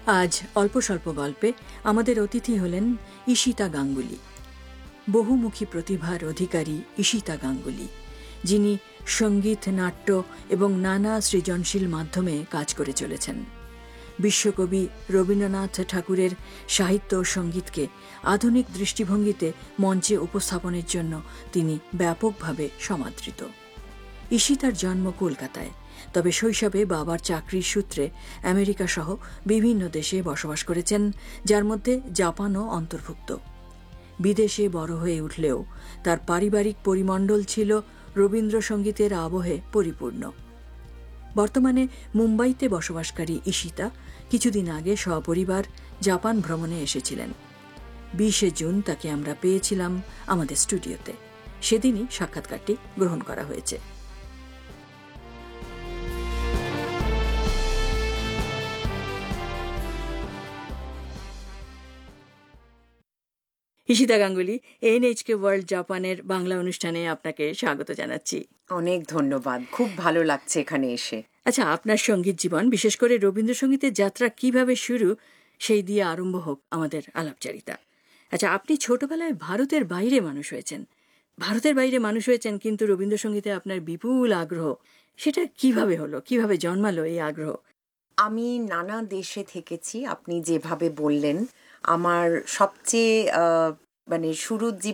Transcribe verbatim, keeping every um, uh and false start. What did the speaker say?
আজ অল্প স্বল্প গল্পে আমাদের অতিথি হলেন ঈশিতা গাঙ্গুলি, বহুমুখী প্রতিভার অধিকারী ঈশিতা গাঙ্গুলি, যিনি সঙ্গীত, নাট্য এবং নানা সৃজনশীল মাধ্যমে কাজ করে চলেছেন। বিশ্বকবি রবীন্দ্রনাথ ঠাকুরের সাহিত্য ও সঙ্গীতকে আধুনিক দৃষ্টিভঙ্গিতে মঞ্চে উপস্থাপনের জন্য তিনি ব্যাপকভাবে সমাদৃত। ঈশিতার জন্ম কলকাতায়, তবে শৈশবে বাবার চাকরির সূত্রে আমেরিকা সহ বিভিন্ন দেশে বসবাস করেছেন, যার মধ্যে জাপানও অন্তর্ভুক্ত। বিদেশে বড় হয়ে উঠলেও তার পারিবারিক পরিমণ্ডল ছিল রবীন্দ্রসঙ্গীতের আবহে পরিপূর্ণ। বর্তমানে মুম্বাইতে বসবাসকারী ঈশিতা কিছুদিন আগে সপরিবার জাপান ভ্রমণে এসেছিলেন। বিশে জুন তাকে আমরা পেয়েছিলাম আমাদের স্টুডিওতে। সেদিনই সাক্ষাৎকারটি গ্রহণ করা হয়েছে। ঈশিতা গাঙ্গুলি, এনএইচকে ওয়ার্ল্ড জাপানের বাংলা অনুষ্ঠানে আপনাকে স্বাগত জানাচ্ছি। অনেক ধন্যবাদ, খুব ভালো লাগছে এখানে এসে। আচ্ছা, আপনার সঙ্গীত জীবন, বিশেষ করে রবীন্দ্রসঙ্গীতের যাত্রা কিভাবে শুরু, সেই দিয়ে আরম্ভ হোক আমাদের আলাপচারিতা। আচ্ছা, আপনি ছোটবেলায় ভারতের বাইরে মানুষ হয়েছেন, ভারতের বাইরে মানুষ হয়েছেন কিন্তু রবীন্দ্রসঙ্গীতে আপনার বিপুল আগ্রহ, সেটা কিভাবে হলো, কিভাবে জন্মালো এই আগ্রহ? আমি নানা দেশে থেকেছি, আপনি যেভাবে বললেন। আমার সবচেয়ে মানে শুরুর যে